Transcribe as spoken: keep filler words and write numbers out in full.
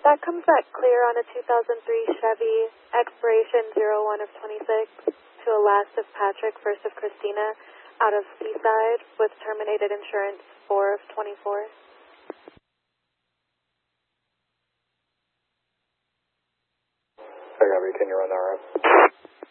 That comes back clear on a two thousand three Chevy, expiration zero one of twenty-six, to a last of Patrick, first of Christina, out of Seaside, with terminated insurance four of twenty-four. I got you. Can you run that route?